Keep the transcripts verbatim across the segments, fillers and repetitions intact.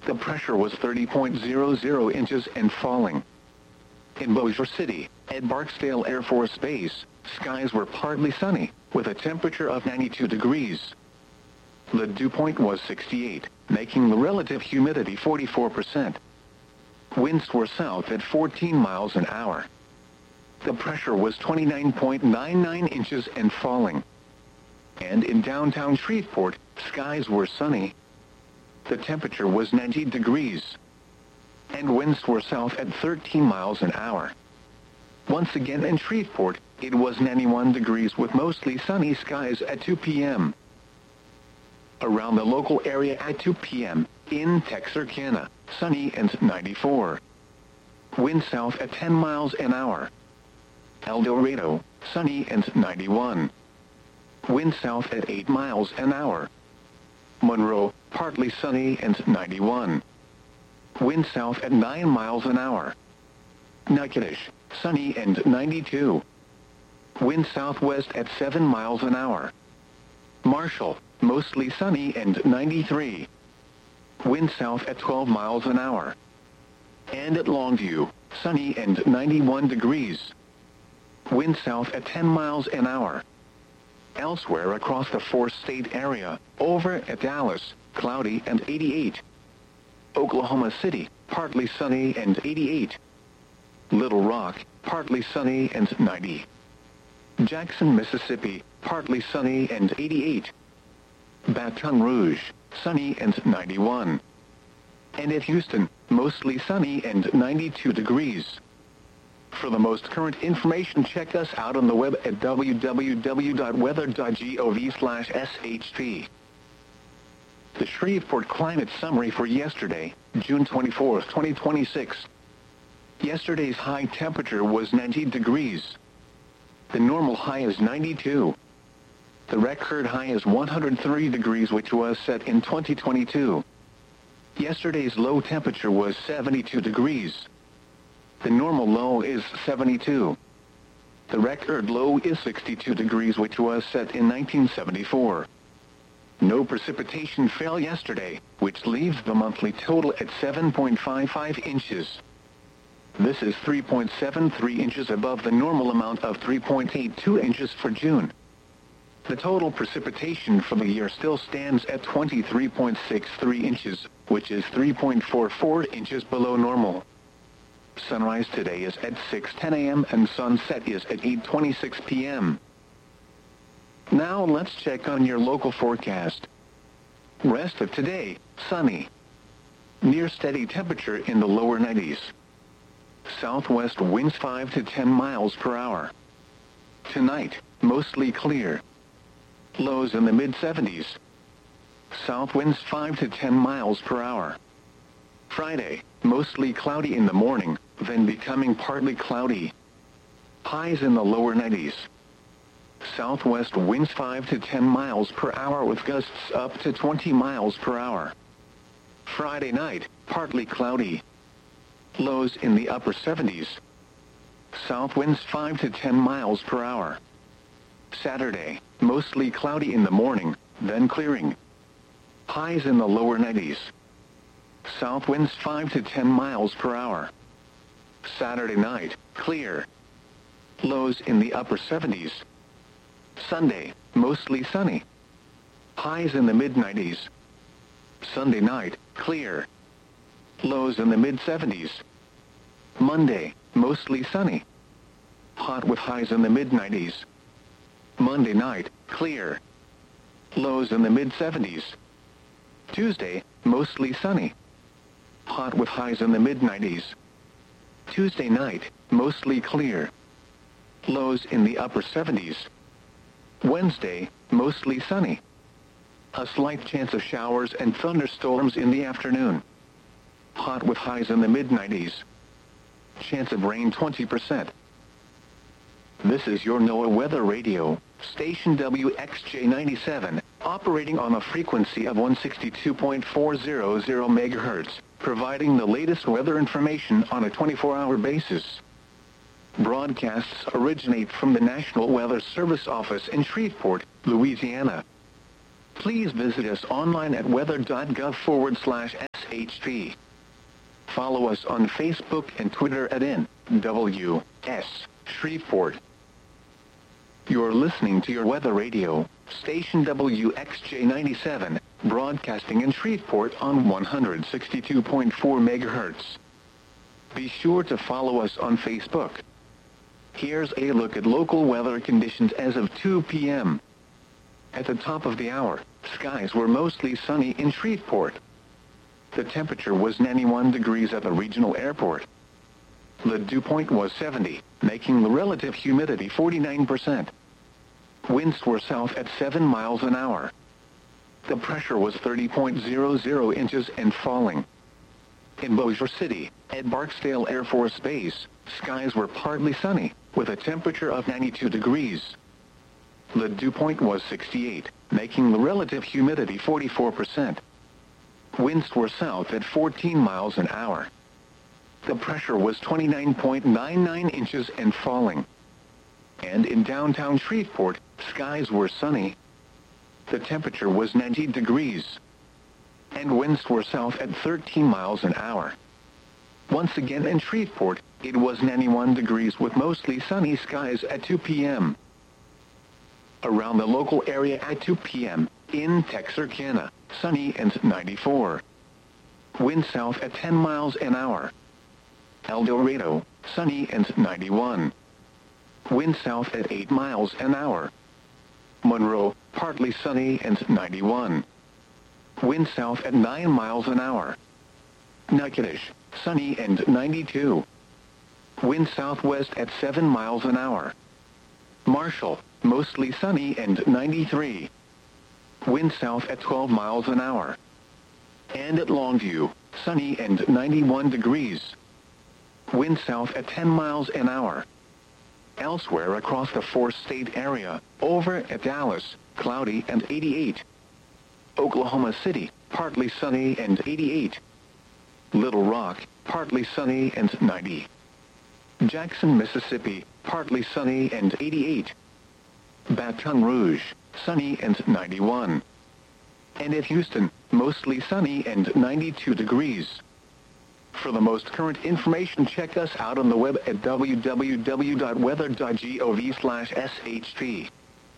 The pressure was thirty point zero zero inches and falling. In Bossier City, at Barksdale Air Force Base, skies were partly sunny, with a temperature of ninety-two degrees. The dew point was sixty-eight, making the relative humidity forty-four percent. Winds were south at fourteen miles an hour. The pressure was twenty-nine point nine nine inches and falling. And in downtown Shreveport, skies were sunny. The temperature was ninety degrees. And winds were south at thirteen miles an hour. Once again in Shreveport, it was ninety-one degrees with mostly sunny skies at two p m Around the local area at two p m, in Texarkana, sunny and ninety-four. Wind south at ten miles an hour. El Dorado, sunny and ninety-one. Wind south at eight miles an hour. Monroe, partly sunny and ninety-one. Wind south at nine miles an hour. Natchitoches, sunny and ninety-two. Wind southwest at seven miles an hour. Marshall, mostly sunny and ninety-three. Wind south at twelve miles an hour. And at Longview, sunny and ninety-one degrees. Wind south at ten miles an hour. Elsewhere across the four-state area, over at Dallas, cloudy and eighty-eight. Oklahoma City, partly sunny and eighty-eight. Little Rock, partly sunny and ninety. Jackson, Mississippi, partly sunny and eighty-eight. Baton Rouge, sunny and ninety-one. And at Houston, mostly sunny and ninety-two degrees. For the most current information, check us out on the web at w w w dot weather dot gov slash s h p. The Shreveport Climate Summary for yesterday, June twenty-fourth, twenty twenty-six. Yesterday's high temperature was ninety degrees. The normal high is ninety-two. The record high is one hundred three degrees, which was set in twenty twenty-two. Yesterday's low temperature was seventy-two degrees. The normal low is seventy-two. The record low is sixty-two degrees, which was set in nineteen seventy-four. No precipitation fell yesterday, which leaves the monthly total at seven point five five inches. This is three point seven three inches above the normal amount of three point eight two inches for June. The total precipitation for the year still stands at twenty-three point six three inches, which is three point four four inches below normal. Sunrise today is at six ten a m and sunset is at eight twenty-six p m Now let's check on your local forecast. Rest of today, sunny. Near steady temperature in the lower nineties. Southwest winds five to ten miles per hour. Tonight, mostly clear. Lows in the mid seventies. South winds five to ten miles per hour. Friday, mostly cloudy in the morning, then becoming partly cloudy. Highs in the lower nineties. Southwest winds five to ten miles per hour with gusts up to twenty miles per hour. Friday night, partly cloudy. Lows in the upper seventies. South winds five to ten miles per hour. Saturday, mostly cloudy in the morning, then clearing. Highs in the lower nineties. South winds five to ten miles per hour. Saturday night, clear. Lows in the upper seventies. Sunday, mostly sunny. Highs in the mid nineties. Sunday night, clear. Lows in the mid seventies. Monday, mostly sunny. Hot with highs in the mid nineties. Monday night, clear. Lows in the mid seventies. Tuesday, mostly sunny. Hot with highs in the mid nineties. Tuesday night, mostly clear. Lows in the upper seventies. Wednesday, mostly sunny. A slight chance of showers and thunderstorms in the afternoon. Hot with highs in the mid nineties. Chance of rain twenty percent. This is your NOAA Weather Radio, station W X J ninety-seven, operating on a frequency of one sixty-two point four zero zero megahertz, providing the latest weather information on a twenty-four hour basis. Broadcasts originate from the National Weather Service office in Shreveport, Louisiana. Please visit us online at weather dot gov forward slash H P. Follow us on Facebook and Twitter at N W S Shreveport. You're listening to your weather radio, station W X J ninety-seven, broadcasting in Shreveport on one hundred sixty-two point four megahertz. Be sure to follow us on Facebook. Here's a look at local weather conditions as of two p m At the top of the hour, skies were mostly sunny in Shreveport. The temperature was ninety-one degrees at the regional airport. The dew point was seventy, making the relative humidity forty-nine percent. Winds were south at seven miles an hour. The pressure was thirty point zero zero inches and falling. In Bossier City, at Barksdale Air Force Base, skies were partly sunny, with a temperature of ninety-two degrees. The dew point was sixty-eight, making the relative humidity forty-four percent. Winds were south at fourteen miles an hour. The pressure was twenty-nine point nine nine inches and falling. And in downtown Shreveport, skies were sunny. The temperature was ninety degrees. And winds were south at thirteen miles an hour. Once again in Shreveport, it was ninety-one degrees with mostly sunny skies at two p m Around the local area at two p m, in Texarkana, sunny and ninety-four. Wind south at ten miles an hour. El Dorado, sunny and ninety-one. Wind south at eight miles an hour. Monroe, partly sunny and ninety-one. Wind south at nine miles an hour. Natchitoches, sunny and ninety-two. Wind southwest at seven miles an hour. Marshall, mostly sunny and ninety-three. Wind south at twelve miles an hour. And at Longview, sunny and ninety-one degrees. Wind south at ten miles an hour. Elsewhere across the four-state area, over at Dallas, cloudy and eighty-eight. Oklahoma City, partly sunny and eighty-eight. Little Rock, partly sunny and ninety. Jackson, Mississippi, partly sunny and eighty-eight. Baton Rouge, sunny and ninety-one. And at Houston, mostly sunny and ninety-two degrees. For the most current information, check us out on the web at w w w dot weather dot gov slash s h p.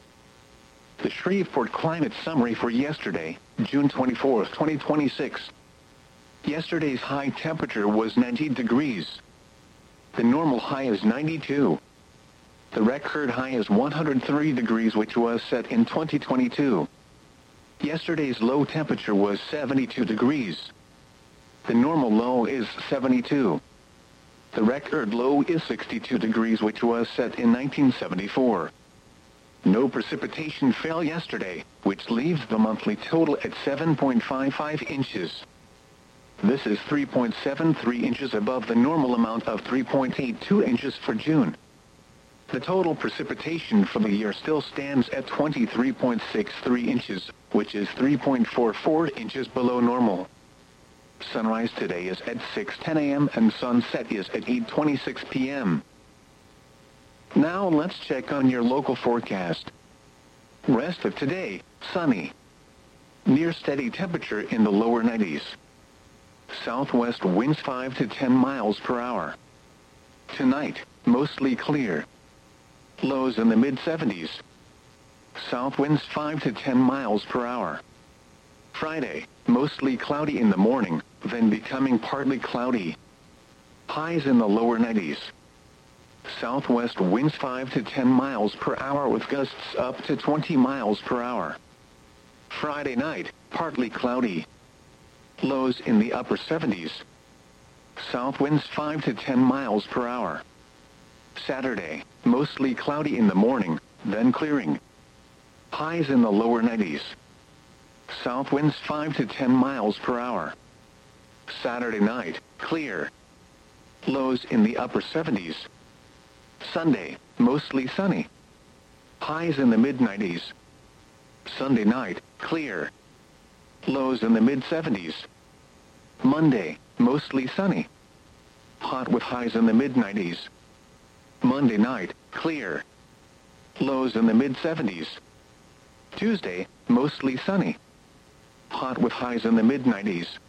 The Shreveport Climate Summary for yesterday, June twenty-fourth, twenty twenty-six. Yesterday's high temperature was ninety degrees. The normal high is ninety-two. The record high is one hundred three degrees, which was set in twenty twenty-two. Yesterday's low temperature was seventy-two degrees. The normal low is seventy-two. The record low is sixty-two degrees, which was set in nineteen seventy-four. No precipitation fell yesterday, which leaves the monthly total at seven point five five inches. This is three point seven three inches above the normal amount of three point eight two inches for June. The total precipitation for the year still stands at twenty-three point six three inches, which is three point four four inches below normal. Sunrise today is at six ten a m and sunset is at eight twenty-six p m Now let's check on your local forecast. Rest of today, sunny. Near steady temperature in the lower nineties. Southwest winds five to ten miles per hour. Tonight, mostly clear. Lows in the mid seventies. South winds five to ten miles per hour. Friday, mostly cloudy in the morning, then becoming partly cloudy. Highs in the lower nineties. Southwest winds five to ten miles per hour with gusts up to twenty miles per hour. Friday night, partly cloudy. Lows in the upper seventies. South winds five to ten miles per hour. Saturday, mostly cloudy in the morning, then clearing. Highs in the lower nineties. South winds five to ten miles per hour. Saturday night, clear. Lows in the upper seventies. Sunday, mostly sunny. Highs in the mid nineties. Sunday night, clear. Lows in the mid seventies. Monday, mostly sunny. Hot with highs in the mid nineties. Monday night, clear. Lows in the mid seventies. Tuesday, mostly sunny. Hot with highs in the mid nineties.